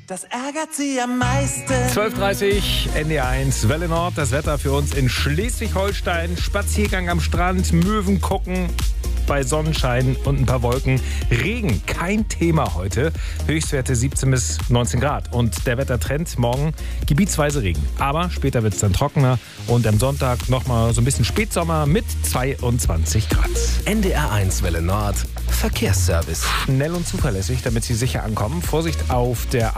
Das ärgert sie am meisten. 12:30 NDR1 Welle Nord. Das Wetter für uns in Schleswig-Holstein. Spaziergang am Strand, Möwen gucken bei Sonnenschein und ein paar Wolken. Regen, kein Thema heute. Höchstwerte 17 bis 19 Grad. Und der Wettertrend morgen gebietsweise Regen. Aber später wird es dann trockener. Und am Sonntag nochmal so ein bisschen Spätsommer mit 22 Grad. NDR1 Welle Nord. Verkehrsservice. Schnell und zuverlässig, damit Sie sicher ankommen. Vorsicht auf der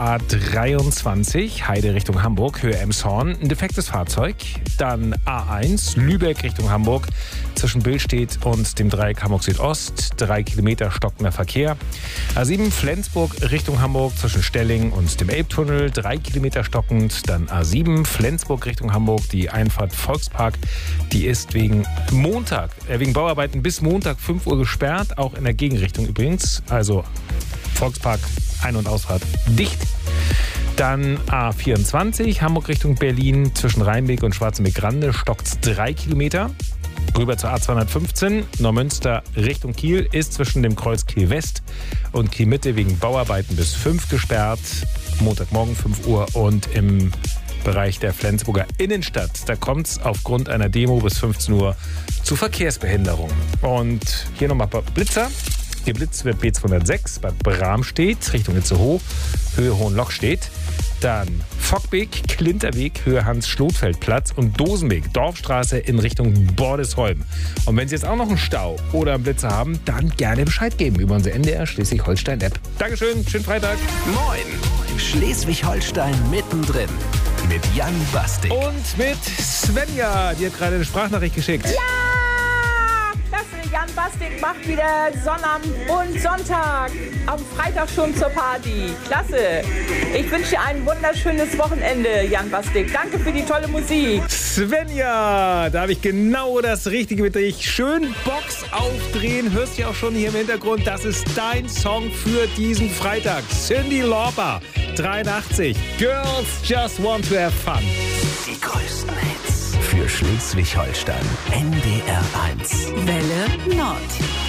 A23, Heide Richtung Hamburg, Höhe Emshorn. Ein defektes Fahrzeug. Dann A1, Lübeck Richtung Hamburg. Zwischen Billstedt und dem Dreieck Hamburg Südost. 3 Kilometer stockender Verkehr. A7, Flensburg Richtung Hamburg. Zwischen Stelling und dem Elbtunnel. 3 Kilometer stockend. Dann A7, Flensburg Richtung Hamburg. Die Einfahrt Volkspark. Die ist wegen Bauarbeiten bis Montag 5 Uhr gesperrt. Auch in der Gegenrichtung übrigens. Also Volkspark, Ein- und Ausfahrt dicht. Dann A24, Hamburg Richtung Berlin. Zwischen Rheinbeek und Schwarzenbeek-Grande stockt 3 Kilometer. Rüber zur A215, Neumünster Richtung Kiel, ist zwischen dem Kreuz Kiel West und Kiel Mitte wegen Bauarbeiten bis 5 gesperrt. Montagmorgen 5 Uhr und im Bereich der Flensburger Innenstadt. Da kommt es aufgrund einer Demo bis 15 Uhr zu Verkehrsbehinderungen. Und hier nochmal ein paar Blitzer. Der Blitz wird B206 bei Bramstedt Richtung Itzehoe, Höhe Hohenlochstedt. Dann Fockbeek, Klinterweg, Höhe Hans-Schlotfeld-Platz und Dosenweg, Dorfstraße in Richtung Bordesholm. Und wenn Sie jetzt auch noch einen Stau oder einen Blitzer haben, dann gerne Bescheid geben über unsere NDR Schleswig-Holstein-App. Dankeschön, schönen Freitag. Moin. Schleswig-Holstein mittendrin. Mit Jan Bastik. Und mit Svenja, die hat gerade eine Sprachnachricht geschickt. Ja! Klasse, Jan Bastik macht wieder Sonnabend und Sonntag. Am Freitag schon zur Party. Klasse. Ich wünsche dir ein wunderschönes Wochenende, Jan Bastik. Danke für die tolle Musik. Svenja, da habe ich genau das Richtige mit dich. Schön Box aufdrehen. Hörst du auch schon hier im Hintergrund. Das ist dein Song für diesen Freitag. Cyndi Lauper, 83. Girls Just Want to Have Fun. Die größten Hits für Schleswig-Holstein. NDR1. Welle Nord.